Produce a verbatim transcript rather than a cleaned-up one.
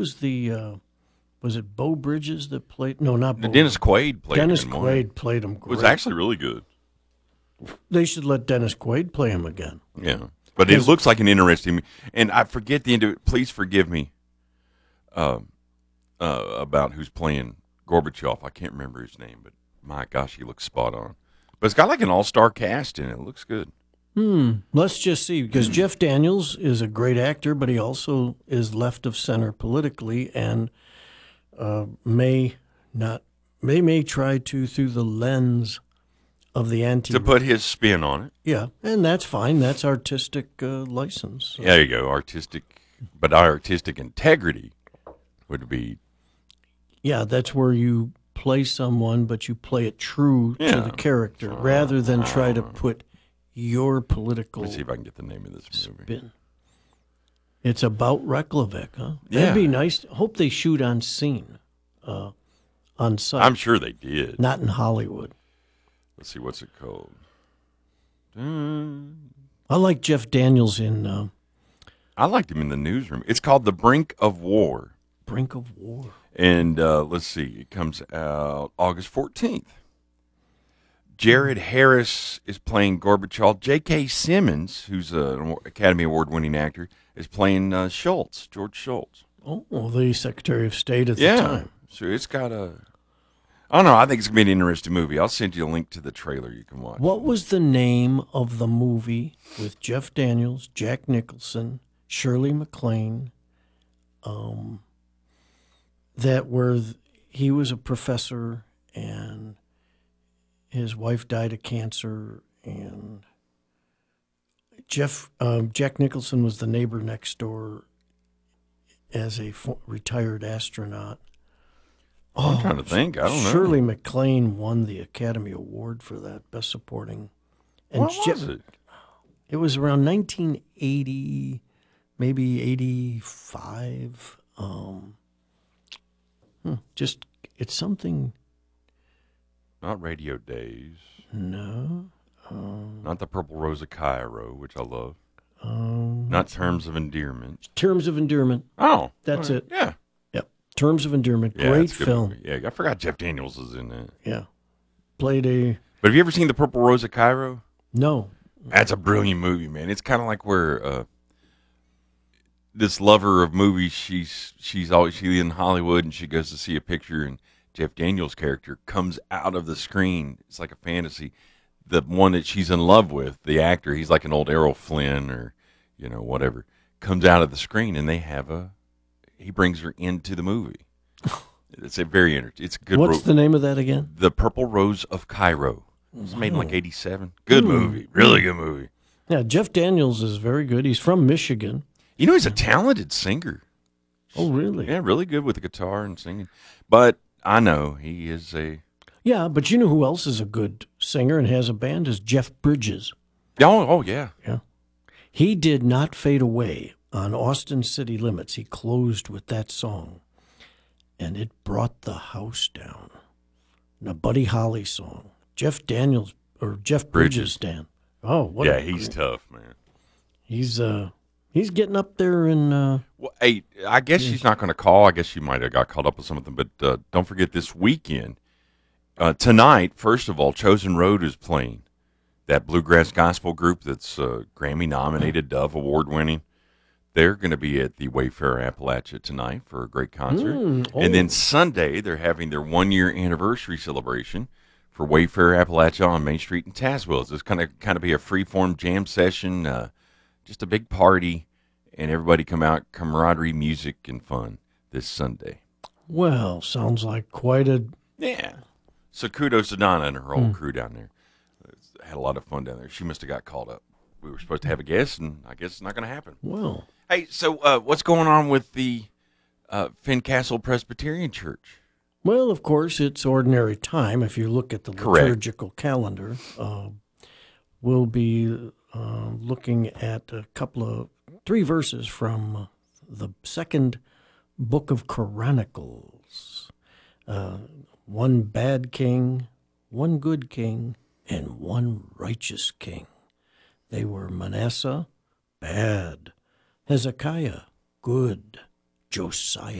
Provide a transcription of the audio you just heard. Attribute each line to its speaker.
Speaker 1: was the? Uh, was it Bo Bridges that played? No, not Bo.
Speaker 2: Dennis Quaid played
Speaker 1: Dennis
Speaker 2: him.
Speaker 1: Quaid played him.
Speaker 2: It
Speaker 1: Great.
Speaker 2: was actually really good.
Speaker 1: They should let Dennis Quaid play him again.
Speaker 2: Yeah, but it looks like an interesting. And I forget the end. Please forgive me. Uh, uh, about who's playing Gorbachev. I can't remember his name, but my gosh, he looks spot on. But it's got like an all-star cast in it. It looks good.
Speaker 1: Hmm. Let's just see, because Jeff Daniels is a great actor, but he also is left of center politically, and uh, may not. They may try to through the lens of the anti
Speaker 2: To put his spin on it.
Speaker 1: Yeah, and that's fine. That's artistic uh, license. So.
Speaker 2: Yeah, there you go. Artistic, but our artistic integrity would be.
Speaker 1: Yeah, that's where you play someone, but you play it true
Speaker 2: Yeah.
Speaker 1: to the character, rather than try to put your political.
Speaker 2: Let's see if I can get the name of this movie.
Speaker 1: Spin. It's about Reklavik, huh?
Speaker 2: Yeah.
Speaker 1: That'd be nice. Hope they shoot on scene, uh, on site.
Speaker 2: I'm sure they did.
Speaker 1: Not in Hollywood.
Speaker 2: Let's see, what's it called? Dun.
Speaker 1: I like Jeff Daniels in uh,
Speaker 2: I liked him in The Newsroom. It's called The Brink of War.
Speaker 1: Brink of War.
Speaker 2: And uh, let's see, it comes out August fourteenth. Jared Harris is playing Gorbachev. J K. Simmons, who's an Academy Award-winning actor, is playing uh, Schultz, George Schultz.
Speaker 1: Oh, the Secretary of State at
Speaker 2: yeah.
Speaker 1: the time.
Speaker 2: So it's got a... I don't know. I think it's going to be an interesting movie. I'll send you a link to the trailer you can watch.
Speaker 1: What was the name of the movie with Jeff Daniels, Jack Nicholson, Shirley MacLaine, um, that where he was a professor and his wife died of cancer, and Jeff um, Jack Nicholson was the neighbor next door as a fo- retired astronaut.
Speaker 2: I'm trying to think. I don't know.
Speaker 1: Shirley MacLaine won the Academy Award for that, Best Supporting. And
Speaker 2: What was it?
Speaker 1: It was around nineteen eighty, maybe eighty-five. Um, hmm, just, it's something,
Speaker 2: Not Radio Days.
Speaker 1: no. Um,
Speaker 2: Not The Purple Rose of Cairo, which I love.
Speaker 1: um,
Speaker 2: Not Terms of Endearment.
Speaker 1: Terms of Endearment.
Speaker 2: Oh.
Speaker 1: That's
Speaker 2: all right.
Speaker 1: it.
Speaker 2: Yeah.
Speaker 1: Yep. Terms of Endearment.
Speaker 2: Yeah,
Speaker 1: Great
Speaker 2: it's a good
Speaker 1: film.
Speaker 2: movie. Yeah, I forgot Jeff Daniels is in that.
Speaker 1: Yeah. Played a,
Speaker 2: But have you ever seen The Purple Rose of Cairo?
Speaker 1: no.
Speaker 2: That's a brilliant movie, man. It's kind of like where uh, this lover of movies, she's she's always she's in Hollywood and she goes to see a picture, and Jeff Daniels' character comes out of the screen. It's like a fantasy. The one that she's in love with, the actor, he's like an old Errol Flynn or you know whatever, comes out of the screen, and they have a he brings her into the movie. It's a very interesting. It's a good.
Speaker 1: What's
Speaker 2: ro-
Speaker 1: the name of that again?
Speaker 2: The Purple Rose of Cairo. It was made in like eighty-seven. Good movie. Really good movie.
Speaker 1: Yeah, Jeff Daniels is very good. He's from Michigan.
Speaker 2: You know, he's a talented singer.
Speaker 1: Oh, really?
Speaker 2: Yeah, really good with the guitar and singing. But I know he is a...
Speaker 1: Yeah, but you know who else is a good singer and has a band is Jeff Bridges.
Speaker 2: Oh, oh yeah.
Speaker 1: Yeah. He did Not Fade Away on Austin City Limits. He closed with that song, and it brought the house down. And a Buddy Holly song. Jeff Daniels, or Jeff Bridges,
Speaker 2: Bridges.
Speaker 1: Dan. Oh, what
Speaker 2: yeah,
Speaker 1: a
Speaker 2: he's
Speaker 1: great-
Speaker 2: tough, man.
Speaker 1: He's, uh, he's getting up there in... Uh,
Speaker 2: Well, hey, I guess she's not going to call. I guess she might have got caught up with something. But uh, don't forget this weekend. Uh, tonight, first of all, Chosen Road is playing. That bluegrass gospel group that's uh, Grammy-nominated, Dove Award-winning. They're going to be at the Wayfarer Appalachia tonight for a great concert.
Speaker 1: Mm, oh.
Speaker 2: And then Sunday, they're having their one-year anniversary celebration for Wayfarer Appalachia on Main Street in Tazewell. It's going to kind of be a free-form jam session, uh, just a big party, and everybody come out, camaraderie, music, and fun this Sunday.
Speaker 1: well, sounds like quite a...
Speaker 2: Yeah. So kudos to Donna and her whole crew down there. Had a lot of fun down there. She must have got called up. We were supposed to have a guest, and I guess it's not going to happen.
Speaker 1: Well,
Speaker 2: Hey, so uh, what's going on with the uh, Fincastle Presbyterian Church?
Speaker 1: well, of course, it's ordinary time. If you look at the
Speaker 2: Correct.
Speaker 1: liturgical calendar, uh, we'll be uh, looking at a couple of, three verses from uh, the second book of Chronicles. Uh, one bad king, one good king, and one righteous king. They were Manasseh, bad, Hezekiah, good, Josiah,